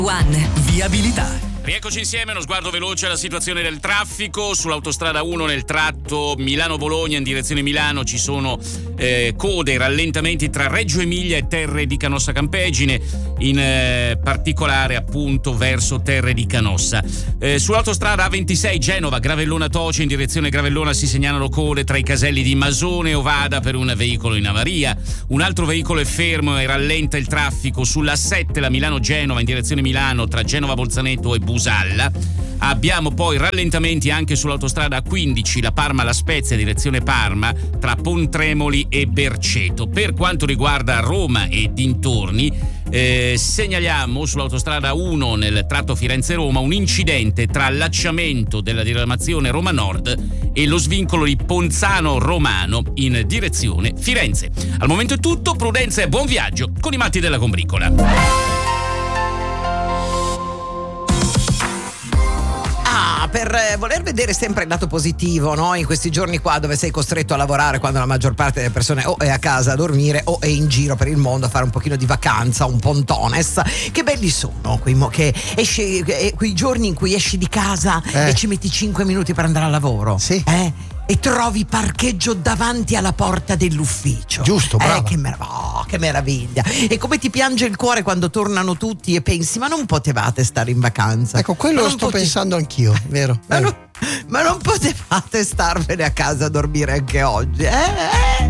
One. Viabilità. Rieccoci insieme, uno sguardo veloce alla situazione del traffico. Sull'autostrada 1 nel tratto Milano-Bologna in direzione Milano ci sono code, rallentamenti tra Reggio Emilia e Terre di Canossa Campegine, in particolare appunto verso Terre di Canossa. Sull'autostrada A26 Genova Gravellona Toce in direzione Gravellona si segnalano code tra i caselli di Masone e Ovada per un veicolo in avaria. Un altro veicolo è fermo e rallenta il traffico sulla 7 la Milano-Genova in direzione Milano tra Genova Bolzaneto e Busalla. Abbiamo poi rallentamenti anche sull'autostrada A15 la Parma-La Spezia direzione Parma tra Pontremoli e Berceto. Per quanto riguarda Roma e dintorni, segnaliamo sull'autostrada 1 nel tratto Firenze-Roma un incidente tra allacciamento della diramazione Roma Nord e lo svincolo di Ponzano Romano in direzione Firenze. Al momento è tutto, prudenza e buon viaggio con i matti della combricola. Per voler vedere sempre il lato positivo, no? In questi giorni qua dove sei costretto a lavorare quando la maggior parte delle persone o è a casa a dormire o è in giro per il mondo a fare un pochino di vacanza, un pontones. Che belli sono quei giorni in cui esci di casa e ci metti 5 minuti per andare al lavoro. Sì. E trovi parcheggio davanti alla porta dell'ufficio. Giusto, brava. Che meraviglia. E come ti piange il cuore quando tornano tutti e pensi: ma non potevate stare in vacanza? Ecco, quello lo sto pensando anch'io, vero? Ma non potevate starvene a casa a dormire anche oggi?